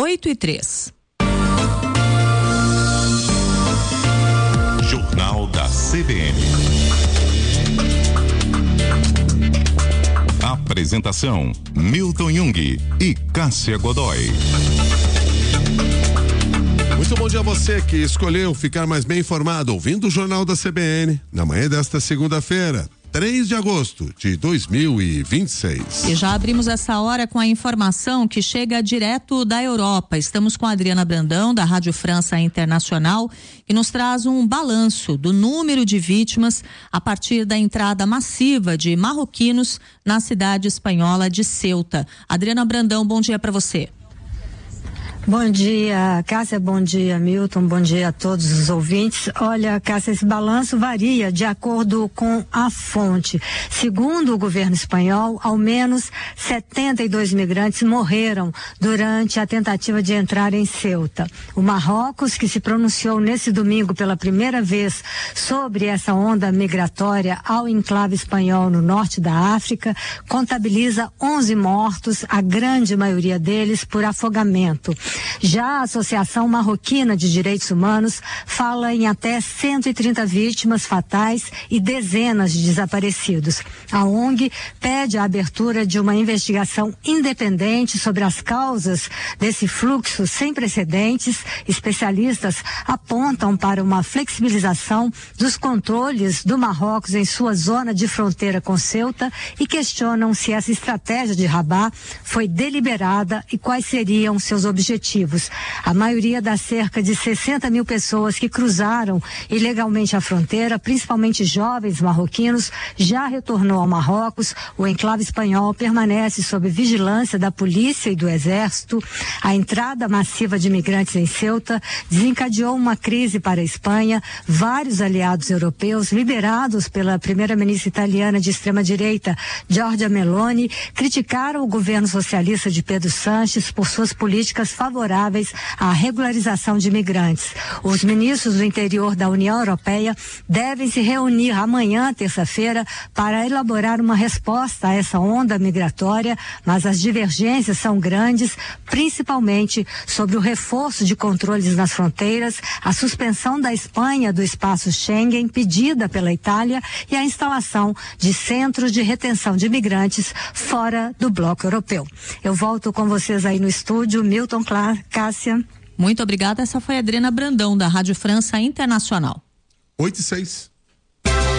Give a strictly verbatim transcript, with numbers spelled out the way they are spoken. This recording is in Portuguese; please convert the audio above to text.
oito e três. Jornal da C B N. Apresentação: Milton Jung e Cássia Godoy. Muito bom dia a você que escolheu ficar mais bem informado ouvindo o Jornal da C B N na manhã desta segunda-feira, três de agosto de dois mil e vinte e seis. E já abrimos essa hora com a informação que chega direto da Europa. Estamos com a Adriana Brandão, da Rádio França Internacional, que nos traz um balanço do número de vítimas a partir da entrada massiva de marroquinos na cidade espanhola de Ceuta. Adriana Brandão, bom dia para você. Bom dia, Cássia, bom dia, Milton, bom dia a todos os ouvintes. Olha, Cássia, esse balanço varia de acordo com a fonte. Segundo o governo espanhol, ao menos setenta e dois migrantes morreram durante a tentativa de entrar em Ceuta. O Marrocos, que se pronunciou nesse domingo pela primeira vez sobre essa onda migratória ao enclave espanhol no norte da África, contabiliza onze mortos, a grande maioria deles por afogamento. Já a Associação Marroquina de Direitos Humanos fala em até cento e trinta vítimas fatais e dezenas de desaparecidos. A O N G pede a abertura de uma investigação independente sobre as causas desse fluxo sem precedentes. Especialistas apontam para uma flexibilização dos controles do Marrocos em sua zona de fronteira com Ceuta e questionam se essa estratégia de Rabat foi deliberada e quais seriam seus objetivos. A maioria das cerca de sessenta mil pessoas que cruzaram ilegalmente a fronteira, principalmente jovens marroquinos, já retornou ao Marrocos. O enclave espanhol permanece sob vigilância da polícia e do exército. A entrada massiva de imigrantes em Ceuta desencadeou uma crise para a Espanha. Vários aliados europeus, liderados pela primeira-ministra italiana de extrema-direita, Giorgia Meloni, criticaram o governo socialista de Pedro Sánchez por suas políticas favoráveis à regularização de imigrantes. Os ministros do interior da União Europeia devem se reunir amanhã, terça-feira, para elaborar uma resposta a essa onda migratória, mas as divergências são grandes, principalmente sobre o reforço de controles nas fronteiras, a suspensão da Espanha do espaço Schengen, pedida pela Itália, e a instalação de centros de retenção de imigrantes fora do bloco europeu. Eu volto com vocês aí no estúdio, Milton, Cássia. Muito obrigada. Essa foi a Adriana Brandão, da Rádio França Internacional. oito e seis.